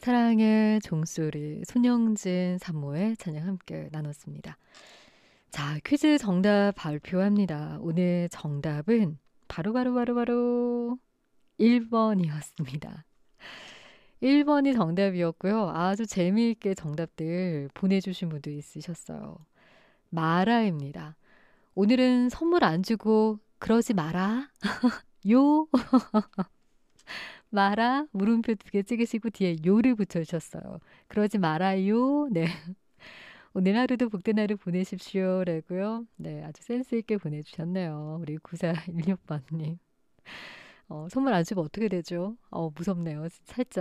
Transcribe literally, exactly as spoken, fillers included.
사랑의 종소리 손영진 산모의 찬양 함께 나눴습니다. 자, 퀴즈 정답 발표합니다. 오늘 정답은 바로바로바로바로 일 번이었습니다. 일 번이 정답이었고요. 아주 재미있게 정답들 보내주신 분도 있으셨어요. 마라입니다. 오늘은 선물 안 주고 그러지 마라. 요. 마라 물음표 두 개 찍으시고 뒤에 요를 붙여주셨어요. 그러지 말아요. 네. 오늘 하루도 복된 하루 보내십시오. 라고요. 네, 아주 센스 있게 보내주셨네요. 우리 구사일육 번님. 어, 선물 안 주면 어떻게 되죠? 어, 무섭네요. 살짝.